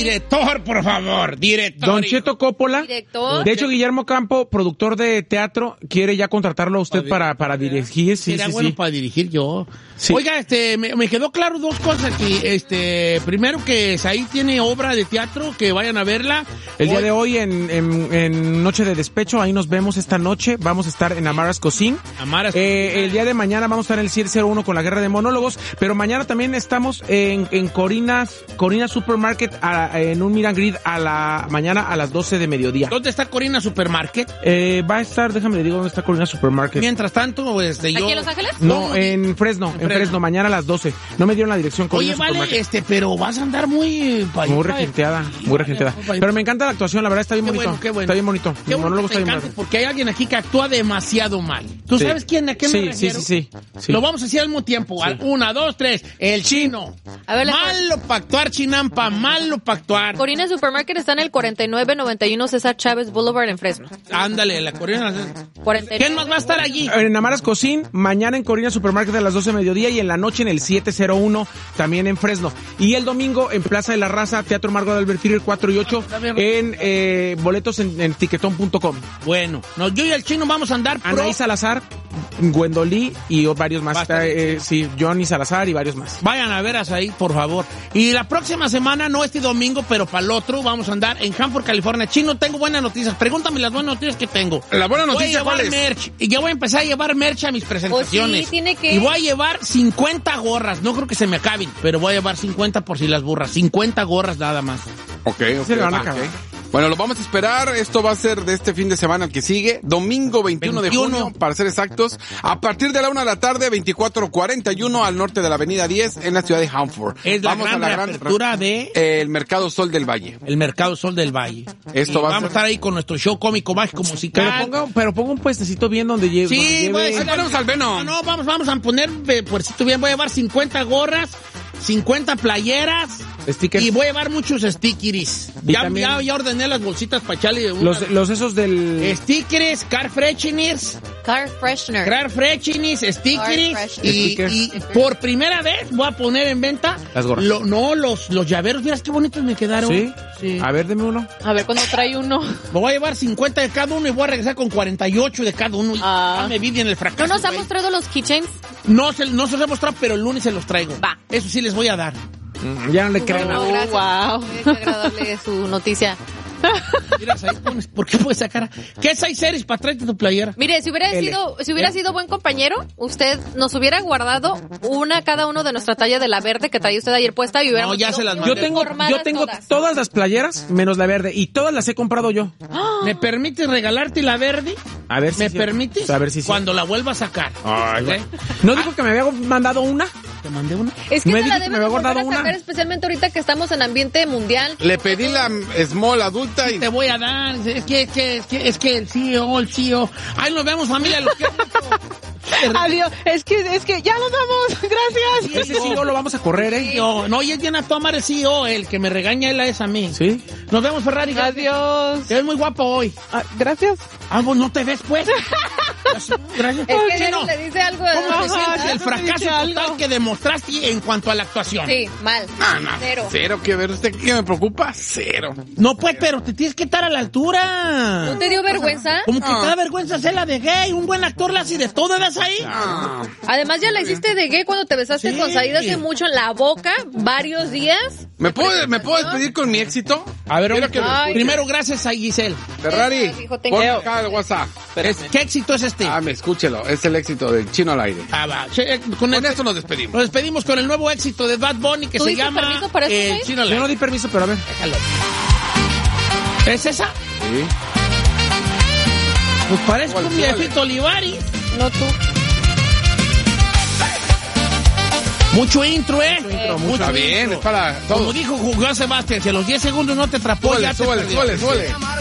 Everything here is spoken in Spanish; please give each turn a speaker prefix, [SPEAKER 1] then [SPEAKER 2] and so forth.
[SPEAKER 1] Director, por favor, director.
[SPEAKER 2] Don Cheto Coppola.
[SPEAKER 3] Director.
[SPEAKER 2] De hecho, Guillermo Campo, productor de teatro, quiere ya contratarlo a usted para dirigir. Sí,
[SPEAKER 1] Sería
[SPEAKER 2] sí,
[SPEAKER 1] bueno
[SPEAKER 2] sí.
[SPEAKER 1] para dirigir yo.
[SPEAKER 2] Sí.
[SPEAKER 1] Oiga, me quedó claro dos cosas aquí. Primero que Said tiene obra de teatro, que vayan a verla.
[SPEAKER 2] El día de hoy en Noche de Despecho, ahí nos vemos esta noche. Vamos a estar en Amara's Cocina. El día de mañana vamos a estar en el 701 con la Guerra de Monólogos, pero mañana también estamos en Corina Supermarket en un meet and greet mañana a las 12 de mediodía.
[SPEAKER 1] ¿Dónde está Corina Supermarket?
[SPEAKER 2] Va a estar, déjame le digo dónde está Corina Supermarket.
[SPEAKER 1] Mientras tanto, yo...
[SPEAKER 3] ¿Aquí en Los Ángeles?
[SPEAKER 2] No, en Fresno, mañana a las 12. No me dieron la dirección Corina Supermarket.
[SPEAKER 1] Vale, pero vas a andar muy
[SPEAKER 2] regenteada. Pero me encanta la actuación, la verdad está bien bonito.
[SPEAKER 1] Qué bueno.
[SPEAKER 2] Está bien bonito.
[SPEAKER 1] Qué bueno,
[SPEAKER 2] monólogo está bien
[SPEAKER 1] bonito. Porque hay alguien aquí que actúa demasiado mal. ¿Tú sabes a qué me refiero?
[SPEAKER 2] Sí.
[SPEAKER 1] Lo vamos a decir al mismo tiempo. Sí. 1, 2, 3. El chino.
[SPEAKER 3] A ver,
[SPEAKER 1] malo para actuar, Chinampa. Malo para actuar.
[SPEAKER 3] Corina Supermarket está en el 4991 César Chávez Boulevard en Fresno.
[SPEAKER 1] Ándale, la Corina.
[SPEAKER 3] 49.
[SPEAKER 1] ¿Quién más va a estar allí?
[SPEAKER 2] En Amara's Cocina, mañana en Corina Supermarket a las 12 de mediodía y en la noche en el 701 también en Fresno. Y el domingo en Plaza de la Raza, Teatro Margot de Albertir 4 y 8 en boletos en tiquetón.com.
[SPEAKER 1] Bueno, yo y el chino vamos a andar
[SPEAKER 2] Anaí Salazar, Gwendolí y varios más. Johnny Salazar y varios más.
[SPEAKER 1] Vayan a ver ahí, por favor. Y la próxima semana, no este domingo, pero para el otro, vamos a andar en Hanford, California. Chino, tengo buenas noticias. Pregúntame las buenas noticias que tengo.
[SPEAKER 4] La buena noticia, ¿cuál es?
[SPEAKER 1] Merch. Y ya voy a empezar a llevar merch a mis presentaciones.
[SPEAKER 3] Sí, tiene que...
[SPEAKER 1] Y voy a llevar 50 gorras. No creo que se me acaben, pero voy a llevar 50 por si las burras. 50 gorras nada más.
[SPEAKER 4] Ok.
[SPEAKER 2] Se le van a acabar.
[SPEAKER 4] Bueno, lo vamos a esperar. Esto va a ser de este fin de semana que sigue. Domingo 21 de junio, para ser exactos. A partir de la 1 de la tarde, 2441 al norte de la avenida 10 en la ciudad de Hanford.
[SPEAKER 1] Es la gran reapertura de...
[SPEAKER 4] el Mercado Sol del Valle.
[SPEAKER 1] El Mercado Sol del Valle. Vamos a estar ahí con nuestro show cómico, mágico, musical.
[SPEAKER 2] Pero ponga un puestecito bien donde lleve.
[SPEAKER 1] Sí,
[SPEAKER 4] ponemos al Venom.
[SPEAKER 1] No, vamos a poner puestecito bien. Voy a llevar 50 gorras, 50 playeras.
[SPEAKER 2] Stickers.
[SPEAKER 1] Y voy a llevar muchos stickers. Ya ordené las bolsitas para echarle
[SPEAKER 2] los esos del...
[SPEAKER 1] Stickers, car fresheners, stickers. Y por primera vez voy a poner en venta
[SPEAKER 2] las gorras.
[SPEAKER 1] Los llaveros. Miras qué bonitos me quedaron.
[SPEAKER 2] Sí. A ver, deme uno.
[SPEAKER 3] A ver, ¿cuándo trae uno?
[SPEAKER 1] Me voy a llevar 50 de cada uno y voy a regresar con 48 de cada uno. Ya me vi en el fracaso.
[SPEAKER 3] ¿No nos ha mostrado los keychains?
[SPEAKER 1] No se los he mostrado, pero el lunes se los traigo.
[SPEAKER 3] Va.
[SPEAKER 1] Eso sí les voy a dar.
[SPEAKER 2] Ya no le creen nada.
[SPEAKER 3] Gracias.
[SPEAKER 5] Wow.
[SPEAKER 3] Qué agradable su noticia.
[SPEAKER 1] Mira, ¿por qué puedes sacar? ¿Qué es 6 series para traerte tu playera?
[SPEAKER 3] Mire, si hubiera sido buen compañero, usted nos hubiera guardado cada uno de nuestra talla de la verde que traía usted ayer puesta y hubiéramos...
[SPEAKER 1] No, ya se las mandé.
[SPEAKER 2] Yo tengo todas las playeras menos la verde y todas las he comprado yo.
[SPEAKER 1] ¿Me permites regalarte la verde?
[SPEAKER 2] A ver si
[SPEAKER 1] ¿Me permites?
[SPEAKER 2] A ver si
[SPEAKER 1] Cuando la vuelva a sacar.
[SPEAKER 2] Ay, ¿okay? ¿No dijo que me había mandado una?
[SPEAKER 1] ¿Te mandé una?
[SPEAKER 3] Es que
[SPEAKER 2] me
[SPEAKER 3] no la
[SPEAKER 2] dijo que
[SPEAKER 3] deben
[SPEAKER 2] me había
[SPEAKER 3] de volver
[SPEAKER 2] guardado
[SPEAKER 3] a sacar,
[SPEAKER 2] una.
[SPEAKER 3] especialmente ahorita que estamos en ambiente mundial.
[SPEAKER 4] Le pedí la small adulta y...
[SPEAKER 1] Te voy a dar. Es que el CEO. Ahí nos vemos, familia. Los quiero mucho.
[SPEAKER 5] Adiós. Es que ya nos vamos. Gracias.
[SPEAKER 2] Ese CEO lo vamos a correr, ¿eh?
[SPEAKER 1] No, y es bien a tomar el CEO, el que me regaña él es a mí.
[SPEAKER 2] Sí.
[SPEAKER 1] Nos vemos, Ferrari.
[SPEAKER 5] Adiós.
[SPEAKER 1] Te ves muy guapo hoy.
[SPEAKER 5] Gracias.
[SPEAKER 1] Vos no te ves, pues. Gracias.
[SPEAKER 3] Es que
[SPEAKER 1] Chino,
[SPEAKER 3] le dice algo.
[SPEAKER 1] ¿cómo te sientes el
[SPEAKER 5] me
[SPEAKER 1] fracaso
[SPEAKER 5] dice
[SPEAKER 1] total
[SPEAKER 5] algo.
[SPEAKER 1] que demostraste en cuanto a la actuación?
[SPEAKER 3] Sí, mal.
[SPEAKER 4] No. Cero que ver. ¿Usted qué me preocupa? Cero.
[SPEAKER 1] No, pues, pero te tienes que estar a la altura.
[SPEAKER 3] ¿No te dio vergüenza?
[SPEAKER 1] Como que te da vergüenza hacer la de gay. Un buen actor la hace de todo, ¿ves ahí?
[SPEAKER 3] Además, ya la hiciste de gay cuando te besaste con Said hace mucho en la boca, varios días.
[SPEAKER 4] ¿Me puedo despedir con mi éxito?
[SPEAKER 1] A ver,
[SPEAKER 4] Quiero que lo escuche.
[SPEAKER 1] primero, gracias a Giselle.
[SPEAKER 4] Ferrari,
[SPEAKER 3] Hijo,
[SPEAKER 4] pon acá el WhatsApp.
[SPEAKER 1] ¿Qué éxito es este?
[SPEAKER 4] Escúchelo. Es el éxito del Chino al aire.
[SPEAKER 1] Va.
[SPEAKER 4] Con esto nos despedimos.
[SPEAKER 1] Nos despedimos con el nuevo éxito de Bad Bunny que
[SPEAKER 3] ¿Tú
[SPEAKER 1] se
[SPEAKER 3] diste
[SPEAKER 1] llama
[SPEAKER 3] permiso para eso, Said?
[SPEAKER 1] Chino al
[SPEAKER 2] Yo
[SPEAKER 1] aire.
[SPEAKER 2] no di permiso, pero a ver.
[SPEAKER 1] Déjalo. ¿Es esa?
[SPEAKER 4] Sí.
[SPEAKER 1] Pues parece
[SPEAKER 4] ¿Cuál,
[SPEAKER 1] un
[SPEAKER 4] cuál?
[SPEAKER 1] viejito Olivari.
[SPEAKER 3] No tú.
[SPEAKER 1] Mucho intro, ¿eh?
[SPEAKER 4] Mucho bien, es para todos.
[SPEAKER 1] Como dijo Juan Sebastián, si a los 10 segundos no te atrapó, ya te perdió.
[SPEAKER 4] Suele.